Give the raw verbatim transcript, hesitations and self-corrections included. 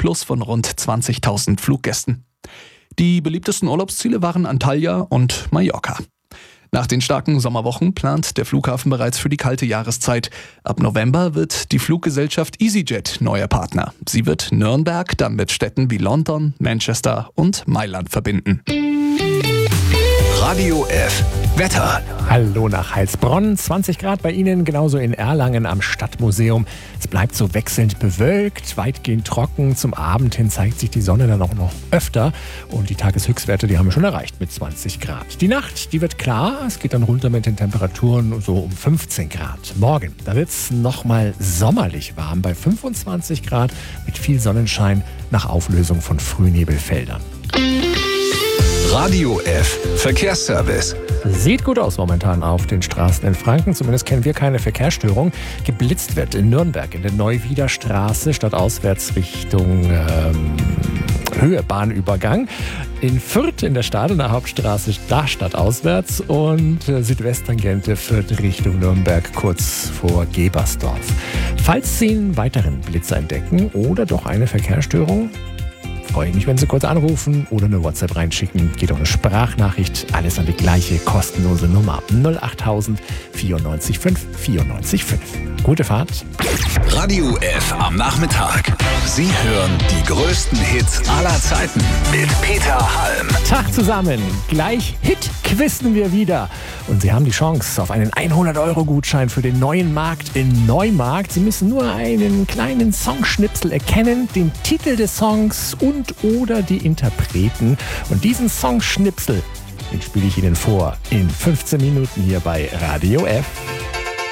Plus von rund zwanzigtausend Fluggästen. Die beliebtesten Urlaubsziele waren Antalya und Mallorca. Nach den starken Sommerwochen plant der Flughafen bereits für die kalte Jahreszeit. Ab November wird die Fluggesellschaft EasyJet neuer Partner. Sie wird Nürnberg dann mit Städten wie London, Manchester und Mailand verbinden. Radio F Wetter. Hallo nach Heilsbronn, zwanzig Grad bei Ihnen, genauso in Erlangen am Stadtmuseum. Es bleibt so wechselnd bewölkt, weitgehend trocken. Zum Abend hin zeigt sich die Sonne dann auch noch öfter. Und die Tageshöchstwerte, die haben wir schon erreicht mit zwanzig Grad. Die Nacht, die wird klar, es geht dann runter mit den Temperaturen so um fünfzehn Grad. Morgen, da wird es nochmal sommerlich warm bei fünfundzwanzig Grad mit viel Sonnenschein nach Auflösung von Frühnebelfeldern. Radio F Verkehrsservice. Sieht gut aus momentan auf den Straßen in Franken. Zumindest kennen wir keine Verkehrsstörung. Geblitzt wird in Nürnberg in der Neuwiederstraße stadtauswärts Richtung ähm, Höhe Bahnübergang. In Fürth in der Stadener Hauptstraße da stadtauswärts und äh, Südwesttangente Fürth Richtung Nürnberg kurz vor Gebersdorf. Falls Sie einen weiteren Blitzer entdecken oder doch eine Verkehrsstörung, freue ich mich, wenn Sie kurz anrufen oder eine WhatsApp reinschicken. Geht auch eine Sprachnachricht. Alles an die gleiche kostenlose Nummer. null achttausend vierundneunzig fünf vierundneunzig fünf. Gute Fahrt. Radio F am Nachmittag. Sie hören die größten Hits aller Zeiten mit Peter Halm. Tag zusammen. Gleich Hit-quizzen wir wieder. Und Sie haben die Chance auf einen hundert-Euro-Gutschein für den neuen Markt in Neumarkt. Sie müssen nur einen kleinen Songschnipsel erkennen, den Titel des Songs und oder die Interpreten. Und diesen Songschnipsel, den spiele ich Ihnen vor in fünfzehn Minuten hier bei Radio F.